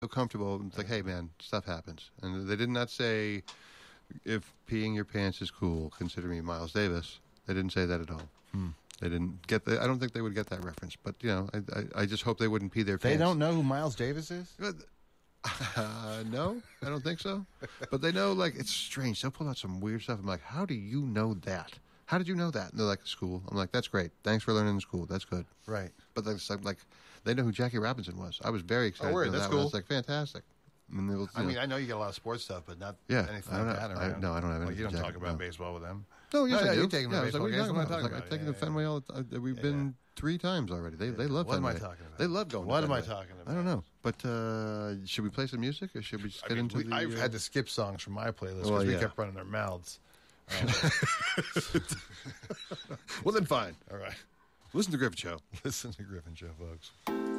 so comfortable. It's like, hey, man, stuff happens. And they did not say, if peeing your pants is cool, consider me Miles Davis. They didn't say that at all. They didn't get that. I don't think they would get that reference. But, I just hope they wouldn't pee their pants. They don't know who Miles Davis is? No, I don't think so. But they know, like, it's strange. They'll pull out some weird stuff. I'm like, how do you know that? How did you know that? And they're like, school. I'm like, that's great. Thanks for learning in school. That's good. Right. But like, they know who Jackie Robinson was. I was very excited. word, that's that. cool. I was like, fantastic. I know you get a lot of sports stuff, but not Yeah, anything I don't like know. that around. No, I don't have Like, anything. you don't talk Jackie, about no. baseball with them. No, yes, I do. You take them to I was baseball like, games. What am I I was talking like, about? I've taken Yeah, them Fenway all the time. We've been 3 times already. They love What am Fenway. I talking about? They love going What to am I Fenway. talking about? I don't know. But should we play some music or should we just get into the... I've had to skip songs from my playlist because Well, we yeah. kept running our mouths. Well, then fine. All right. Listen to Griffin Show. Listen to Griffin Show, folks.